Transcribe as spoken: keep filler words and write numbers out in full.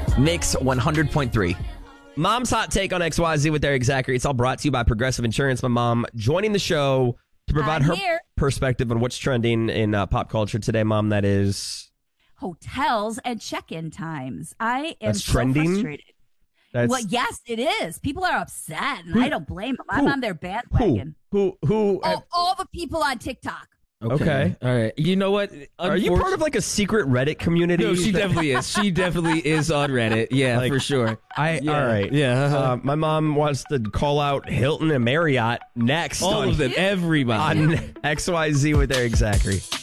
Mix one hundred point three. Mom's hot take on X Y Z with Eric Zachary. It's all brought to you by Progressive Insurance. My mom joining the show to provide I'm her here. perspective on what's trending in uh, pop culture today. Mom, that is Hotels and check-in times. I am That's so trending? frustrated. that's Well, yes, it is. People are upset, and Who- I don't blame them. I'm who- on their who bandwagon. who who. Oh, all the people on TikTok. Okay. All right. You know what? Are you part of like a secret Reddit community? No, she definitely is. She definitely is on Reddit. Yeah, Like, for sure. I Yeah. all right. Yeah. Uh, my mom wants to call out Hilton and Marriott next. All on, of them. Everybody. on X Y Z with Eric Zachary.